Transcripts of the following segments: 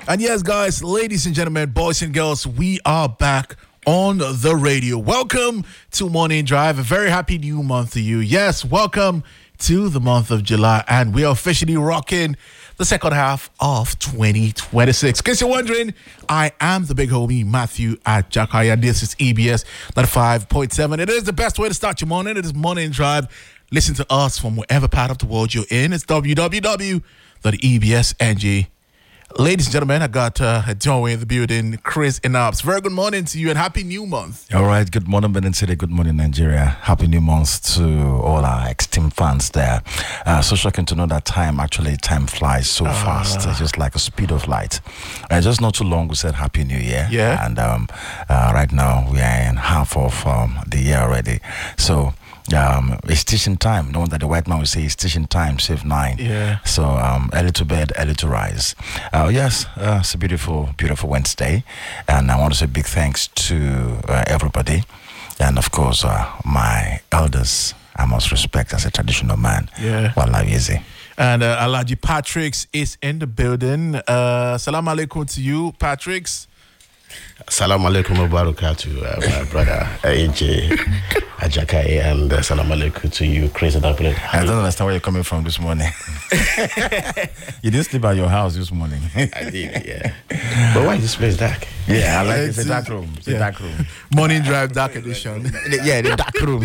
And yes, guys, ladies and gentlemen, boys and girls, we are back on the radio. Welcome to Morning Drive. A very happy new month to you. Yes, welcome to the month of July. And we are officially rocking the second half of 2026. In case you're wondering, I am the big homie, Matthew at Jakaya. This is EBS 95.7. It is the best way to start your morning. It is Morning Drive. Listen to us from wherever part of the world you're in. It's www.ebsng. Ladies and gentlemen, I got Joey in the building, Chris in Ops. Very good morning to you and happy new month. All right, good morning, Benin City. Good morning, Nigeria. Happy new month to all our ex-team fans there. So shocking to know that time flies so fast. It's just like a speed of light. Just not too long, we said Happy New Year. Yeah. And right now, we are in half of the year already. So it's teaching time. Knowing that the white man will say it's teaching time, save 9. Yeah. So early to bed, early to rise. Yes, it's a beautiful, beautiful Wednesday. And I want to say big thanks to everybody. And of course, my elders, I must respect as a traditional man. Yeah. Wallah easy. And Alhaji Patrick's is in the building. Salam alaikum to you, Patrick's. Salam alaikum wa barakatuh, my brother AJ Ajakai, and salam alaikum to you, Chris. I don't understand where you're coming from this morning. You didn't sleep at your house this morning. I did, yeah. But why is this place dark? Yeah, I like it's a dark room. It's a dark room. Morning Drive Dark Edition. Yeah, the dark room.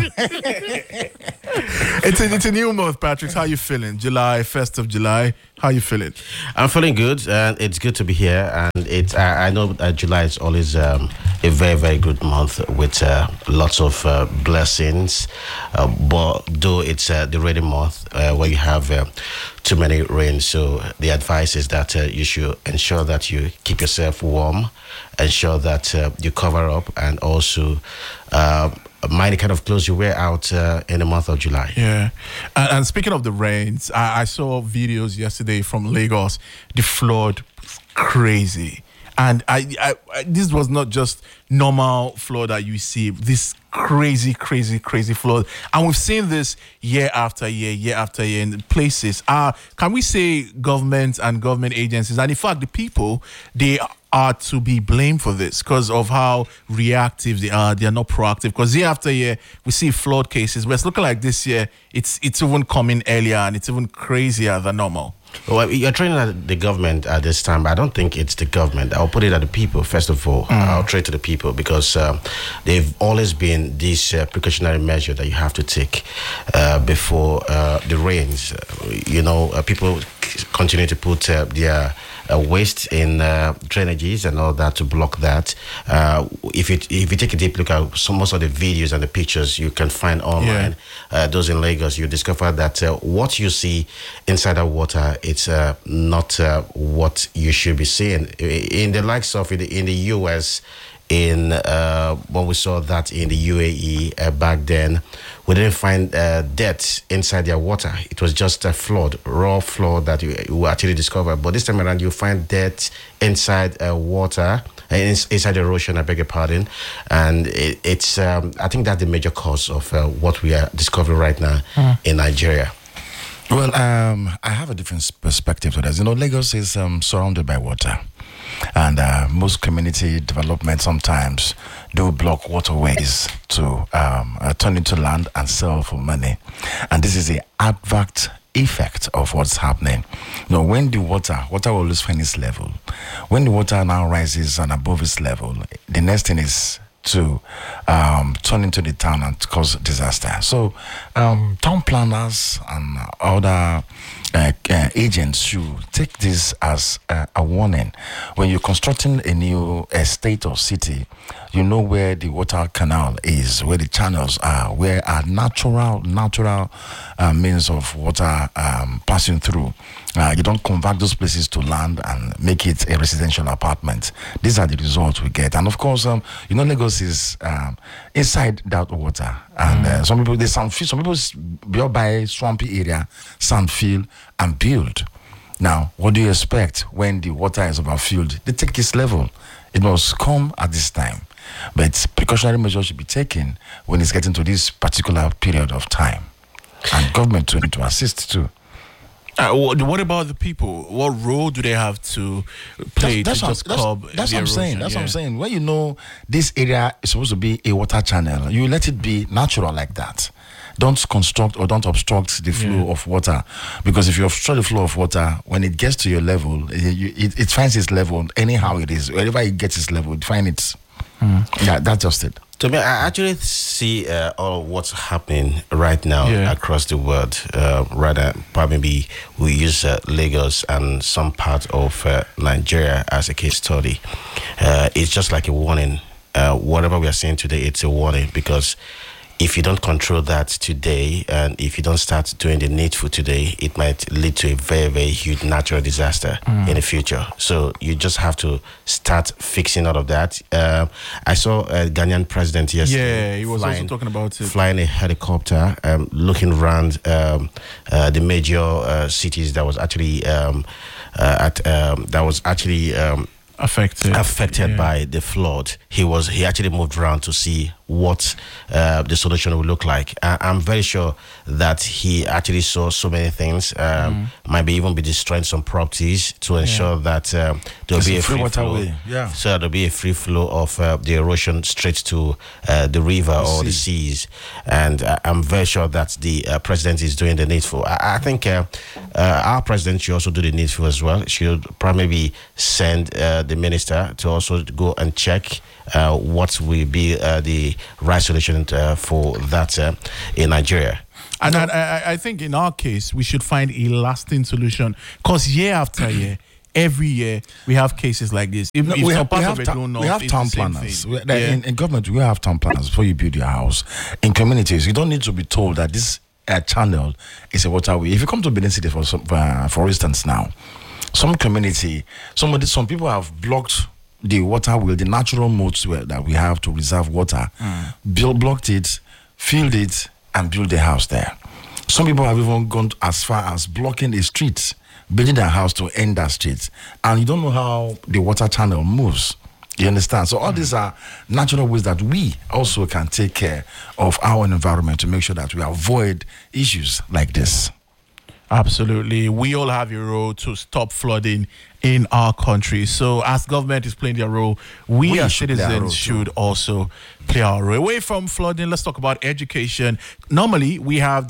It's a new month, Patrick. How you feeling? July, 1st of July. How you feeling? I'm feeling good, and it's good to be here. And it's I know that July is always a very, very good month with lots of blessings. But though it's the rainy month where you have too many rains, so the advice is that you should ensure that you keep yourself warm, ensure that you cover up, and also mind the kind of clothes you wear out in the month of July. Yeah. And speaking of the rains, I saw videos yesterday from Lagos. The flood, crazy. And I this was not just normal flood that you see. This crazy flood. And we've seen this year after year in places. Can we say government and government agencies, and in fact the people, they are to be blamed for this because of how reactive they are. They are not proactive. Because year after year, we see flood cases. But it's looking like this year, it's even coming earlier and it's even crazier than normal. Well, you're training at the government at this time, but I don't think it's the government. I'll put it at the people, first of all. I'll trade to the people because they've always been this precautionary measure that you have to take before the rains. People continue to put their waste in drainages and all that to block that. If you take a deep look at most of the videos and the pictures you can find online, those in Lagos, you discover that what you see inside the water, it's not what you should be seeing. In the likes of in the US, when we saw that in the UAE back then, we didn't find death inside their water. It was just a flood, raw flood that you actually discovered. But this time around, you find death inside water, inside the ocean, I beg your pardon. And it's I think that's the major cause of what we are discovering right now in Nigeria. Well, I have a different perspective to this. Lagos is surrounded by water. And most community development sometimes do block waterways to turn into land and sell for money. And this is the adverse effect of what's happening. When the water will always find its level. When the water now rises and above its level, the next thing is to turn into the town and cause disaster. So town planners and other agents should take this as a warning. When you're constructing a new estate or city, you know where the water canal is, where the channels are, where are natural means of water passing through. You don't convert those places to land and make it a residential apartment. These are the results we get. And of course, Lagos is inside that water. And some people, they sandfill. Some people build by swampy area, sandfill and build. Now, what do you expect when the water is overfilled? They take its level. It must come at this time. But precautionary measures should be taken when it's getting to this particular period of time. And government too need to assist too. What about the people? What role do they have to play to just curb the That's what I'm saying. erosion? That's what I'm saying. When you know this area is supposed to be a water channel, you let it be natural like that. Don't construct or don't obstruct the flow of water, because if you obstruct the flow of water, when it gets to your level, it finds its level anyhow it is. Wherever it gets its level, it finds its. Yeah, that's just it. To me, I actually see all what's happening right now across the world. Rather, probably we use Lagos and some part of Nigeria as a case study. It's just like a warning. Whatever we are seeing today, it's a warning, because if you don't control that today, and if you don't start doing the needful today, it might lead to a very, very huge natural disaster in the future. So you just have to start fixing all of that. I saw a Ghanaian president yesterday. Yeah, he was also talking about it. Flying a helicopter, looking around the major cities that was actually affected by the flood. He actually moved around to see what the solution would look like. I'm very sure that he actually saw so many things. Maybe even be destroying some properties to ensure that there'll be a free flow. So there'll be a free flow of the erosion straight to the river or the seas. And I'm very sure that the president is doing the needful. I think our president should also do the needful as well. Should probably send the minister to also go and check what will be the right solution for that in Nigeria. And I think in our case, we should find a lasting solution, because year after year, every year, we have cases like this. We have town planners. In government, we have town planners before you build your house. In communities, you don't need to be told that this channel is a waterway. If you come to Benin City, for instance now, some people have blocked the water wheel, the natural modes that we have to reserve water, blocked it, filled it, and built the house there. Some people have even gone as far as blocking the streets, building their house to end that street. And you don't know how the water channel moves. You understand? So all these are natural ways that we also can take care of our environment to make sure that we avoid issues like this. Absolutely. We all have a role to stop flooding in our country. So as government is playing their role, we as citizens should also play our role. Away from flooding, let's talk about education. Normally, we have the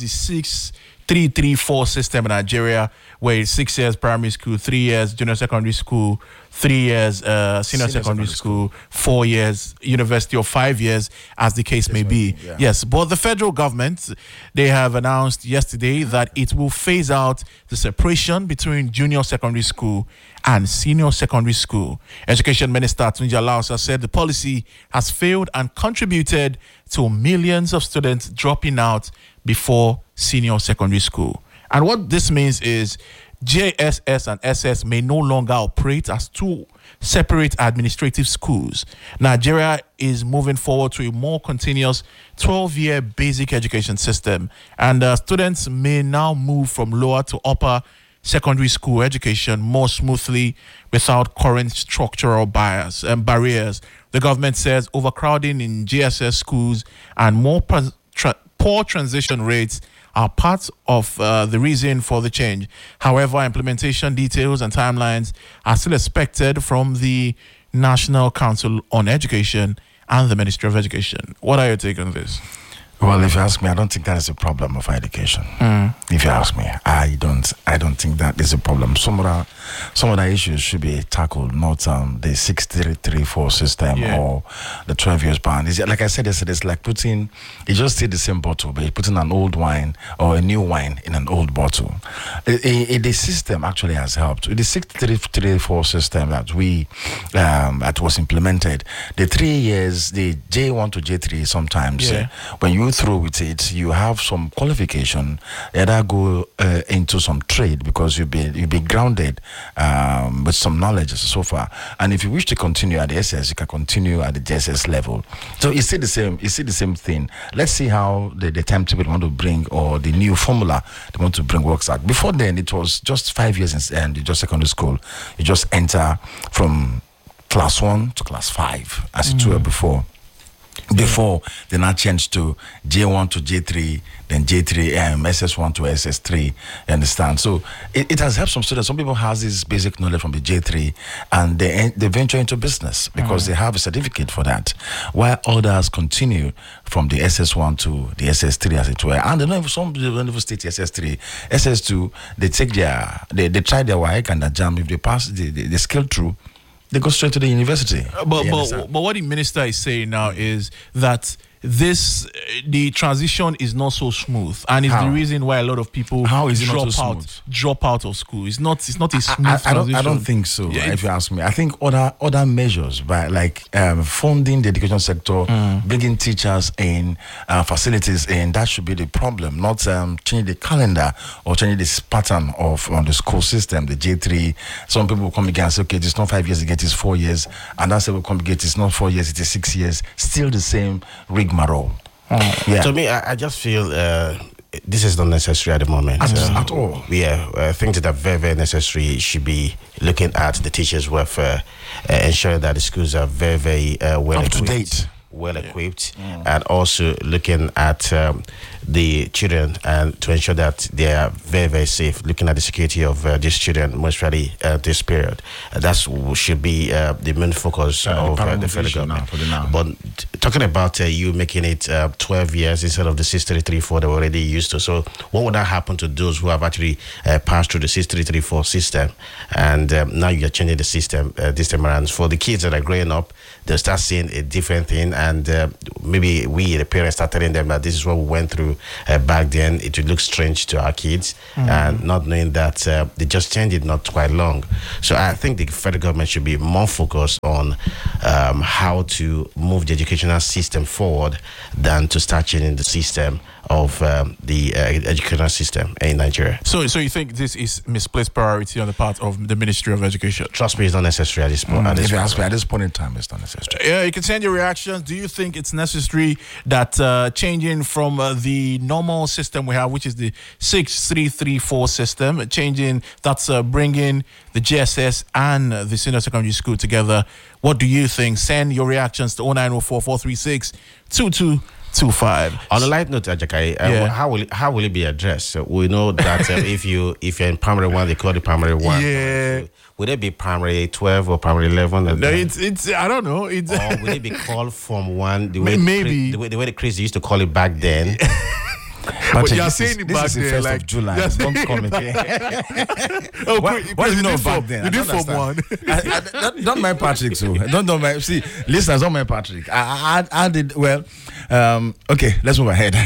6-3-3-4 system in Nigeria, where it's 6 years primary school, 3 years junior secondary school, 3 years senior secondary school, 4 years university, or 5 years, as the case may be. Yes, but the federal government, they have announced yesterday that it will phase out the separation between junior secondary school and senior secondary school. Education Minister Tunji Alausa said the policy has failed and contributed to millions of students dropping out before senior secondary school. And what this means is JSS and SS may no longer operate as two separate administrative schools. Nigeria is moving forward to a more continuous 12-year basic education system, and students may now move from lower to upper secondary school education more smoothly without current structural barriers. The government says overcrowding in JSS schools and more poor transition rates are part of the reason for the change. However, implementation details and timelines are still expected from the National Council on Education and the Ministry of Education. What are your take on this? Well, if you ask me, I don't think that is a problem of education. If you ask me, I don't think that is a problem. Some of the issues should be tackled, not the 6-3-3-4 system or the 12 years ban. Like I said, it's like you just take the same bottle, but you're putting an old wine or a new wine in an old bottle. The system actually has helped. The 6-3-3-4 system that was implemented, the 3 years, the J1 to J3 sometimes, when you through with it, you have some qualification, either go into some trade, because you'll be grounded with some knowledge so far. And if you wish to continue at the SS, you can continue at the JSS level. So you see the same thing. Let's see how the timetable they want to bring, or the new formula they want to bring, works out. Before then, it was just 5 years in just secondary school. You just enter from class 1 to class 5 as it were before. before they now changed to J1 to J3, then J3, SS1 to SS3. You understand? So it has helped some students. Some people have this basic knowledge from the J3, and they venture into business because they have a certificate for that, while others continue from the SS1 to the SS3, as it were. And they don't even, some don't even state SS3, SS2. They take they try their work and their jam. If they pass the skill through, they go straight to the university. But what the minister is saying now is that the transition is not so smooth, and it's the reason why a lot of people drop out of school. It's not a smooth transition. I don't think so. Yeah, if you ask me, I think other measures by like funding the education sector, bringing teachers in, facilities in, that should be the problem. Not changing the calendar or changing this pattern of on the school system. The J3. Some people will come again and say, okay, it's not 5 years again, it's 4 years, and that's will come again. It's not 4 years, it is 6 years. Still the same rigmarole. Yeah. To me, I just feel this is not necessary at the moment. At all. Yeah, things that are very, very necessary should be looking at the teachers' welfare, ensuring that the schools are very, very well up to date. Well equipped, and also looking at the children and to ensure that they are very, very safe, looking at the security of these children, most really this period. That should be the main focus of the federal government. But talking about you making it 12 years instead of the 6334 they were already used to, so what would that happen to those who have actually passed through the 6334 system, and now you're changing the system this time around? For the kids that are growing up, they'll start seeing a different thing, and maybe we, the parents, start telling them that this is what we went through back then. It would look strange to our kids, and not knowing that they just changed it not quite long. So I think the federal government should be more focused on how to move the educational system forward than to start changing the system of the educational system in Nigeria. So you think this is misplaced priority on the part of the Ministry of Education? Trust me, it's not necessary at this point. If you ask me, at this point in time, it's not necessary. Yeah, you can send your reactions. Do you think it's necessary that changing from the normal system we have, which is the 6334 system, changing that's bringing the GSS and the senior secondary school together? What do you think? Send your reactions to 0904 436 2225. On a light note, Ajakai, how will it be addressed? We know that if you're in primary 1, they call it primary 1. Yeah. Would it be primary 12 or primary 11? No, it's I don't know. Or would it be called Form 1? The way maybe the way the Chris used to call it back then. But you're saying it back there, like of July. Don't call me. What you know back then? You did Form 1. Don't mind Patrick. So don't mind. See, listeners, don't mind Patrick. I did well. Okay, let's move ahead.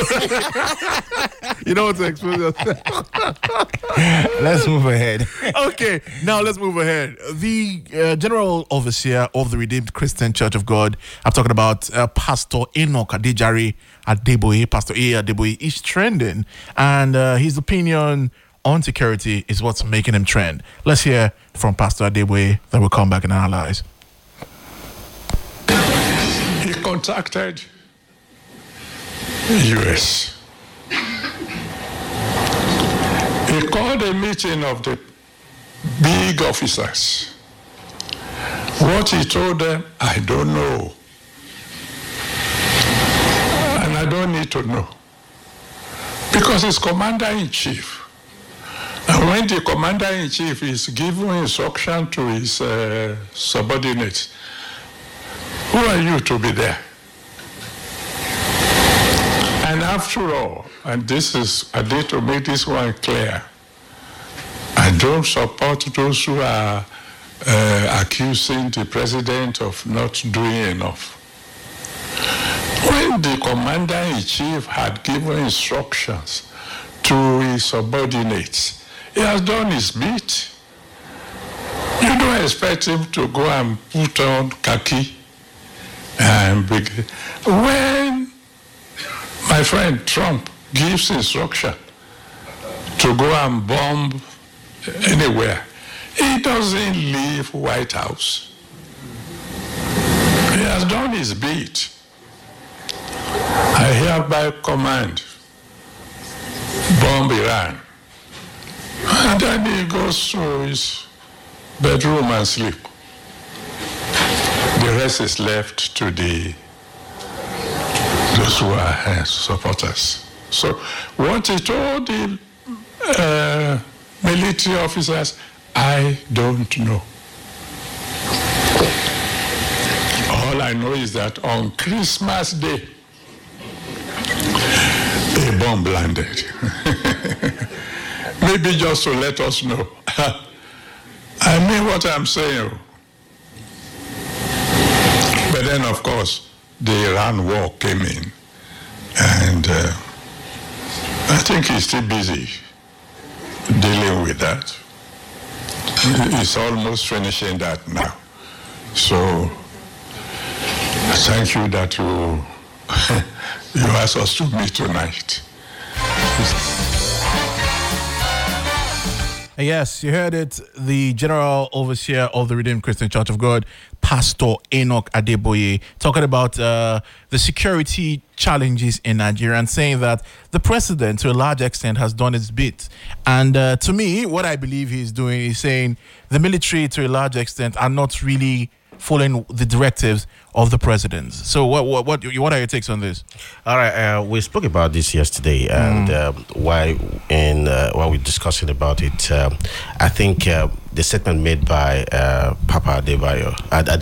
You know what to expose yourself. Let's move ahead. Okay, now let's move ahead. The General Overseer of the Redeemed Christian Church of God, I'm talking about Pastor Enoch Adejare Adeboye, Pastor A. Adeboye, is trending, and his opinion on security is what's making him trend. Let's hear from Pastor Adeboye, then we'll come back and analyze. He contacted US. He called a meeting of the big officers. What he told them, I don't know. And I don't need to know. Because he's commander-in-chief. And when the commander-in-chief is giving instruction to his subordinates, who are you to be there? And after all, and I need to make this one clear, I don't support those who are accusing the president of not doing enough. When the commander-in-chief had given instructions to his subordinates, he has done his bit. You don't expect him to go and put on khaki and when my friend Trump gives instruction to go and bomb anywhere, he doesn't leave White House. He has done his bit. I hereby command, bomb Iran. And then he goes to his bedroom and sleep. The rest is left to the those who are supporters. So what he told the military officers, I don't know. All I know is that on Christmas Day, a bomb landed. Maybe just to let us know. I mean what I'm saying. But then, of course, the Iran war came in. And I think he's still busy dealing with that. He's almost finishing that now. So, thank you that you asked us to meet tonight. Yes, you heard it. The General Overseer of the Redeemed Christian Church of God, Pastor Enoch Adeboye, talking about the security challenges in Nigeria and saying that the president, to a large extent, has done its bit. And to me, what I believe he's doing is saying the military, to a large extent, are not really following the directives of the presidents. So what are your takes on this? All right, we spoke about this yesterday, and while we're discussing about it, I think the statement made by Papa Adeboye,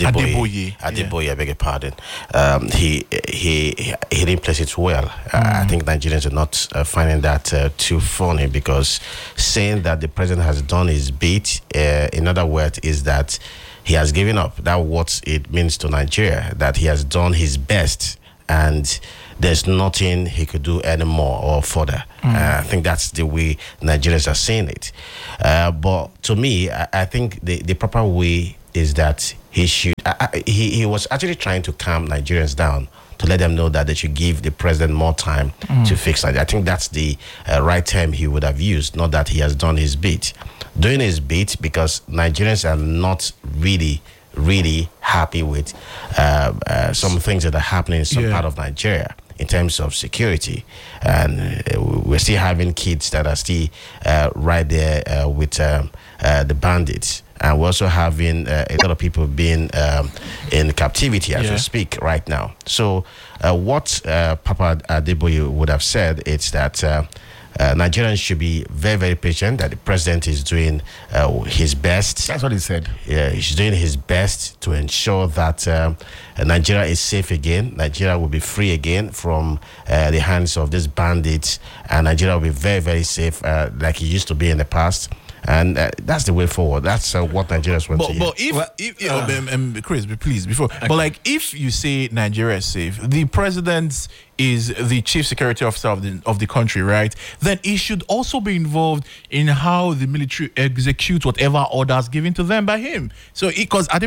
I beg your pardon, he didn't place it well. I think Nigerians are not finding that too funny, because saying that the president has done his bit, in other words, is that he has given up. That's what it means to Nigeria, that he has done his best and there's nothing he could do anymore or further. I think that's the way Nigerians are seeing it. But to me, I think the proper way is that he should. He was actually trying to calm Nigerians down, to let them know that they should give the president more time to fix it. I think that's the right term he would have used, not that he has done his bit. Doing his bit, because Nigerians are not really happy with some things that are happening in some part of Nigeria in terms of security. And we're still having kids that are still right there with the bandits. And we're also having a lot of people being in captivity as we speak right now. So what Papa Adeboye would have said is that Nigerians should be very, very patient, that the president is doing his best. That's what he said. Yeah, he's doing his best to ensure that Nigeria is safe again. Nigeria will be free again from the hands of these bandits, and Nigeria will be very, very safe like it used to be in the past. And that's the way forward. That's what Nigerians want to hear. But if Chris, please, before, but like, if you say Nigeria is safe, the president is the chief security officer of the country, right? Then he should also be involved in how the military execute whatever orders given to them by him. So, because Pastor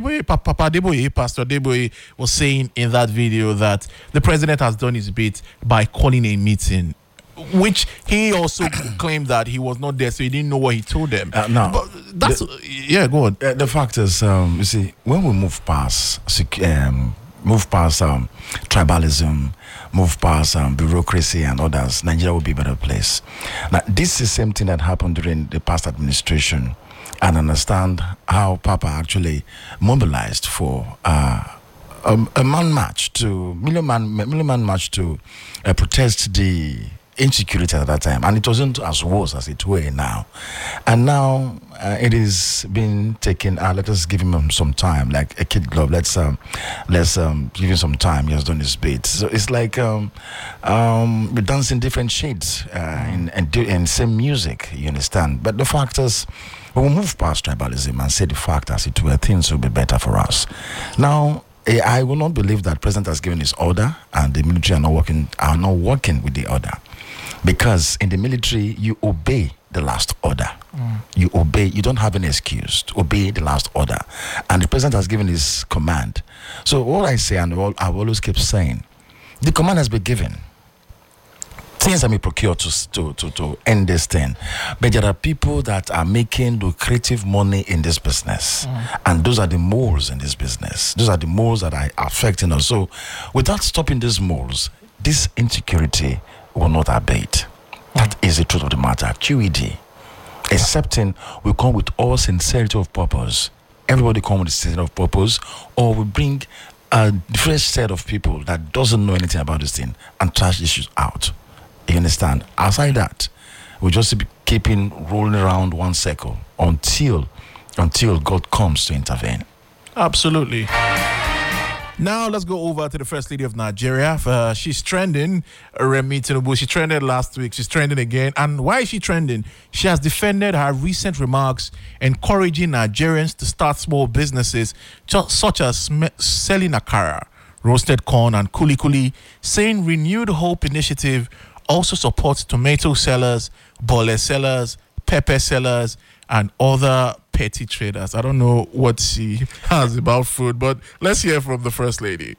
Adeboye was saying in that video that the president has done his bit by calling a meeting, which he also claimed that he was not there, so he didn't know what he told them. No, but that's go on. The fact is, you see, when we move past tribalism, move past bureaucracy and others, Nigeria will be a better place. Now, this is the same thing that happened during the past administration, and understand how Papa actually mobilized for a million man march to protest the insecurity at that time, and it wasn't as worse as it were now. And now it is being taken. Let us give him some time, like a kid glove. Let's give him some time. He has done his bit. So it's like we dance in different shades in same music. You understand? But the fact is, we will move past tribalism and say the fact as it were, things will be better for us. Now, I will not believe that president has given his order and the military are not working with the order. Because in the military, you obey the last order. You obey. You don't have an excuse to obey the last order. And the president has given his command. So what I say, and I always keep saying, the command has been given. Things have been procured to end this thing. But there are people that are making lucrative money in this business. And those are the moles in this business. Those are the moles that are affecting us. So without stopping these moles, this insecurity will not abate. That is the truth of the matter. QED, excepting we come with all sincerity of purpose. Everybody come with sincerity of purpose, or we bring a fresh set of people that doesn't know anything about this thing and trash issues out. You understand? Outside that, we just be keeping rolling around one circle until God comes to intervene. Absolutely. Now let's go over to the First Lady of Nigeria. She's trending, Remi Tinubu. She trended last week. She's trending again. And why is she trending? She has defended her recent remarks encouraging Nigerians to start small businesses such as selling akara, roasted corn, and kuli kuli, saying Renewed Hope Initiative also supports tomato sellers, bole sellers, pepper sellers, and other petty traders. I don't know what she has about food, but let's hear from the First Lady.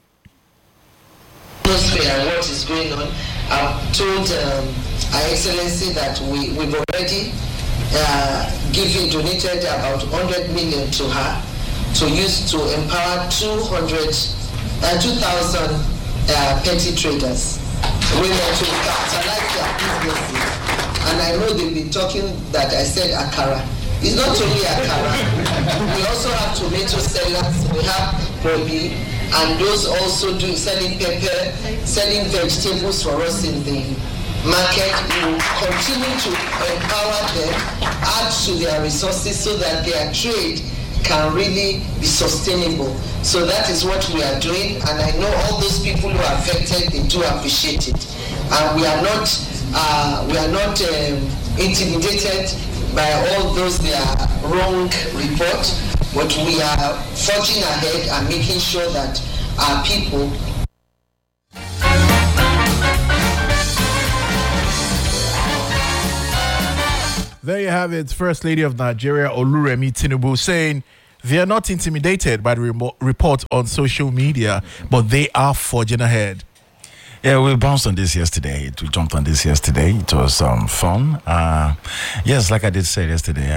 And what is going on? I've told Her Excellency that we've already donated about 100 million to her to use to empower 2,000 petty traders, women to capitalize their businesses. And I know they've been talking that I said akara. It's not only akara. We also have tomato sellers. We have Bobby, and those also selling pepper, selling vegetables for us in the market. We will continue to empower them, add to their resources so that their trade can really be sustainable. So that is what we are doing, and I know all those people who are affected, they do appreciate it. And we are not intimidated by all those their wrong reports, but we are forging ahead and making sure that our people. There you have it, First Lady of Nigeria, Oluremi Tinubu, saying they are not intimidated by the report on social media, but they are forging ahead. Yeah, we bounced on this yesterday. We jumped on this yesterday. It was fun. Yes, like I did say yesterday,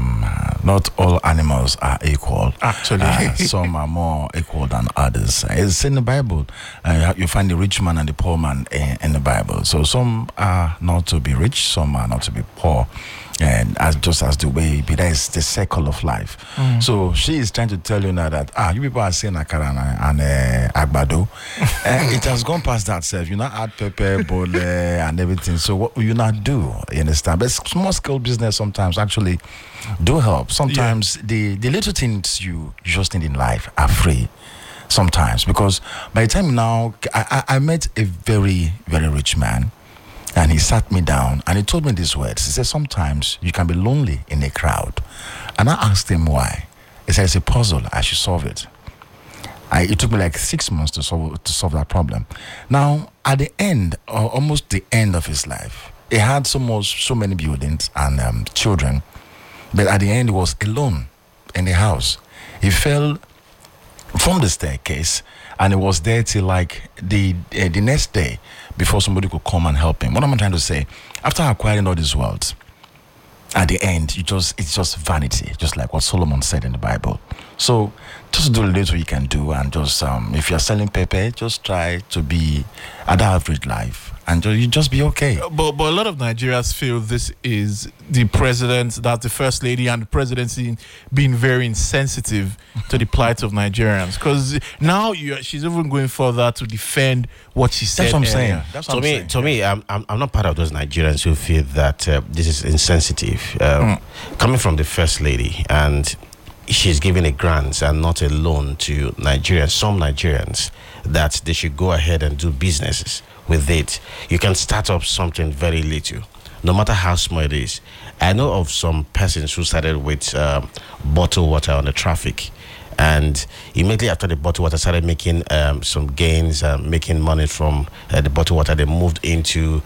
not all animals are equal. Actually. Some are more equal than others. It's in the Bible. You find the rich man and the poor man in the Bible. So some are not to be rich, some are not to be poor. And just as the way, but that is the circle of life. So she is trying to tell you now that you people are saying akara and agbado. It has gone past that self. You not add pepper, bole, and everything. So what will you not do? You understand? But small scale business sometimes actually do help. Sometimes the little things you just need in life are free. Sometimes, because by the time now, I met a very, very rich man. And he sat me down and he told me these words. He said, sometimes you can be lonely in a crowd. And I asked him why. He said, it's a puzzle. I should solve it. It took me like 6 months to solve that problem. Now, at the end, or almost the end of his life, he had so many buildings and children. But at the end, he was alone in the house. He fell from the staircase and he was there till like the next day before somebody could come and help him. What am I trying to say? After acquiring all these wealth, at the end, it's just vanity, just like what Solomon said in the Bible. So just do a little you can do, and just if you're selling pepper, just try to be at the average life, and you just be okay. But a lot of Nigerians feel this is the president, that's the First Lady and the presidency being very insensitive to the plight of Nigerians. Because now she's even going further to defend what she said. That's what I'm saying. Earlier. That's what I'm saying. To me, I'm not part of those Nigerians who feel that this is insensitive. Coming from the First Lady, and she's giving a grant and not a loan to Nigerians, some Nigerians, that they should go ahead and do businesses with it. You can start up something very little, no matter how small it is. I know of some persons who started with bottled water on the traffic, and immediately after the bottled water started making some gains, making money from the bottled water, they moved into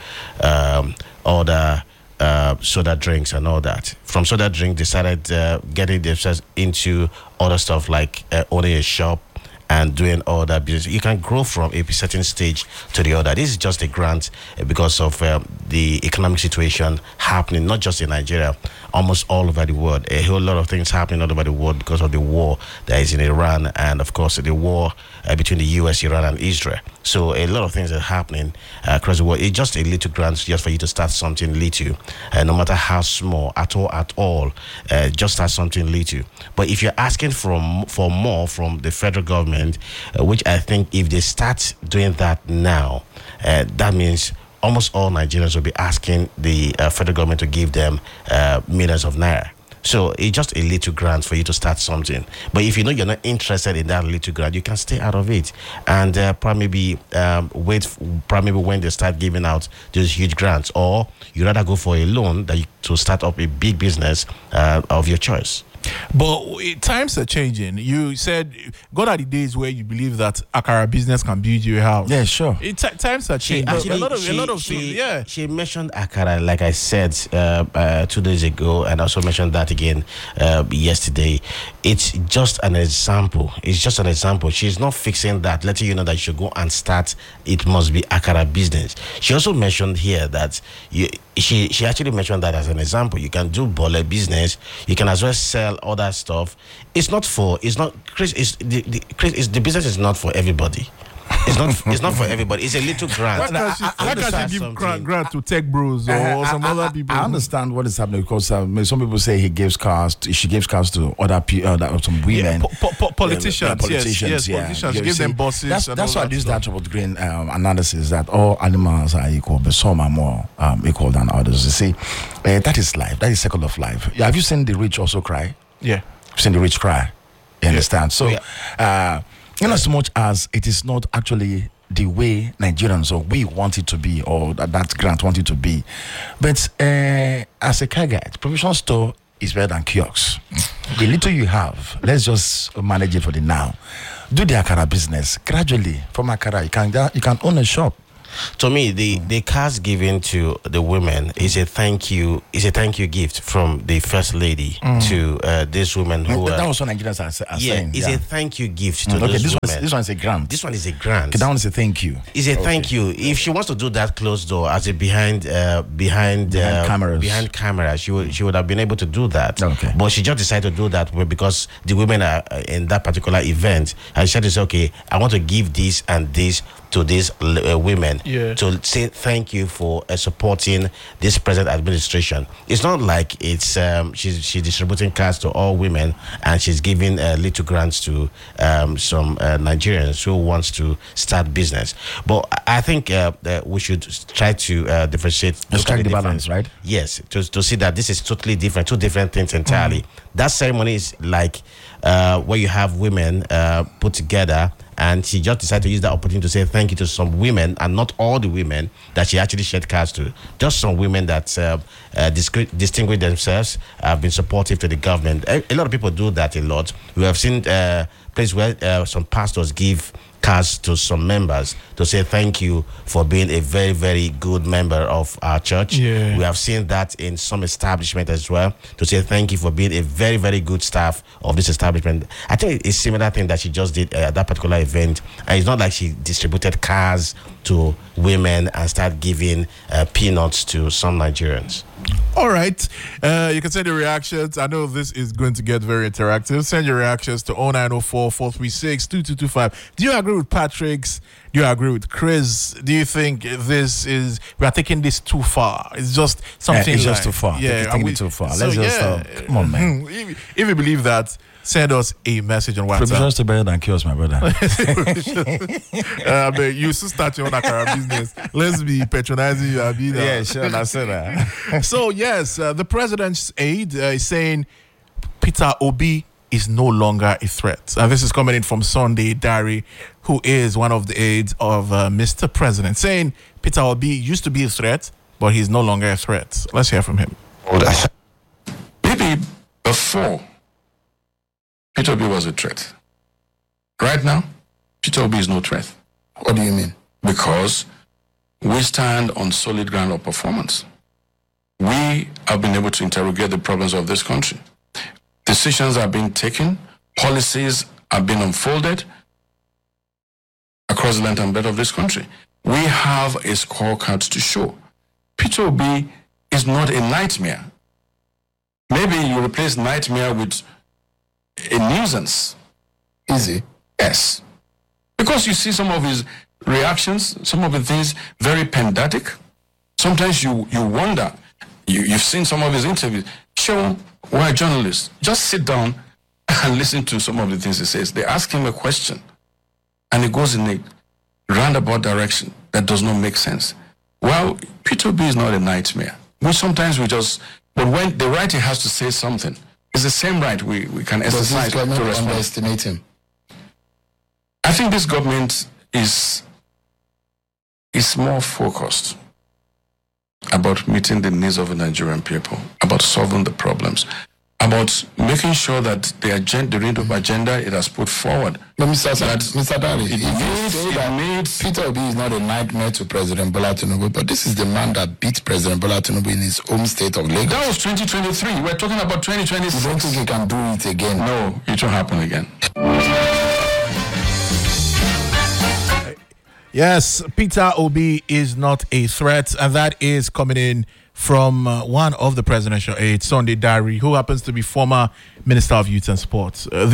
other soda drinks and all that. From soda drink, they started getting themselves into other stuff like owning a shop and doing all that business. You can grow from a certain stage to the other. This is just a grant because of the economic situation happening, not just in Nigeria, almost all over the world. A whole lot of things happening all over the world because of the war that is in Iran, and of course the war between the US, Iran, and Israel. So a lot of things are happening across the world. It's just a little grant just for you to start something little, no matter how small, at all, just start something little. But if you're asking for more from the federal government, government, which I think if they start doing that now, that means almost all Nigerians will be asking the federal government to give them millions of naira. So it's just a little grant for you to start something. But if you know you're not interested in that little grant, you can stay out of it and probably when they start giving out those huge grants, or you rather go for a loan to start up a big business of your choice. But times are changing. You said, gone are the days where you believe that Akara business can build you a house. Yeah, sure. Times are changing. A lot of things. Yeah. She mentioned Akara, like I said 2 days ago, and also mentioned that again yesterday. It's just an example. She's not fixing that, letting you know that you should go and start. It must be Akara business. She also mentioned here that she actually mentioned that as an example. You can do bole business. You can as well sell other stuff. The business is not for everybody. It's not for everybody. It's a little grant. Why can't she give grant to tech bros or some other people? I understand what is happening because some people say she gives cars to other people, some women, politicians. Yes, yeah. Politicians. She gives them bosses. That's why I use that about green analysis that all animals are equal, but some are more equal than others. You see, that is life. That is circle of life. Have you seen the rich also cry? Yeah. You've seen the rich cry. You understand? So, in as much as it is not actually the way Nigerians or we want it to be, or that grant want it to be, but as a car guide, provision store is better than kiosks. The little you have, let's just manage it for the now. Do the Akara business gradually. From Akara, you can own a shop. To me, the cars given to the women is a thank you gift from the first lady to these women who that was what Nigerians are saying. It's a thank you gift to those women. This one is a grant. This one is a grant. Okay, that one is a thank you. It's a thank you. If she wants to do that closed door as a behind cameras, she would have been able to do that. Okay. But she just decided to do that because the women are in that particular event, and she said, "Okay, I want to give this and this to these women to say thank you for supporting this present administration." It's not like it's she's distributing cards to all women and she's giving little grants to some Nigerians who wants to start business. But I think we should try to differentiate. Strike the balance, right? Yes, to see that this is totally different, two different things entirely. That ceremony is like where you have women put together, and she just decided to use that opportunity to say thank you to some women, and not all the women that she actually shed cards to. Just some women that distinguish themselves, have been supportive to the government. A lot of people do that a lot. We have seen places where some pastors give cards to some members to say thank you for being a very, very good member of our church. Yeah. We have seen that in some establishment as well, to say thank you for being a very, very good staff of this establishment. I think it's a similar thing that she just did at that particular event. And it's not like she distributed cars to women and start giving peanuts to some Nigerians. All right. You can send your reactions. I know this is going to get very interactive. Send your reactions to 0904-436-2225. Do you agree with Patrick's? Do you agree with Chris? Do you think we are taking this too far? It's just something it's just too far. Yeah, taking it too far. Let's just come on, man. If you believe that, send us a message on WhatsApp. Provisions to better than kiosks, my brother. You should start your own Akara business. Let's be patronizing you. Yeah, sure. I said that. So, yes, the president's aide is saying Peter Obi is no longer a threat. This is coming in from Sunday Diary, who is one of the aides of Mr. President, saying Peter Obi used to be a threat, but he's no longer a threat. Let's hear from him. Maybe before Peter Obi was a threat. Right now, Peter Obi is no threat. What do you mean? Because we stand on solid ground of performance. We have been able to interrogate the problems of this country. Decisions are being taken, policies are being unfolded across the length and breadth of this country. We have a scorecard to show. Peter Obi is not a nightmare. Maybe you replace nightmare with a nuisance. Easy. Yes. Because you see some of his reactions, some of the things very pedantic. Sometimes you wonder. You've seen some of his interviews. Show why journalists just sit down and listen to some of the things he says. They ask him a question. and it goes in a roundabout direction that does not make sense. Well, Peter Obi is not a nightmare. Sometimes we just, but when the right has to say something, it's the same right we can exercise to respond. Underestimate him? I think this government is more focused about meeting the needs of the Nigerian people, about solving the problems, about making sure that the agenda it has put forward. But Mr. Dari, if you say that Peter Obi is not a nightmare to President Bola Tinubu, but this is the man that beat President Bola Tinubu in his home state of Lagos. That was 2023. We're talking about 2026. You don't think he can do it again? No, it won't happen again. Yes, Peter Obi is not a threat, and that is coming in from one of the presidential aides, Sunday Dari, who happens to be former Minister of Youth and Sports.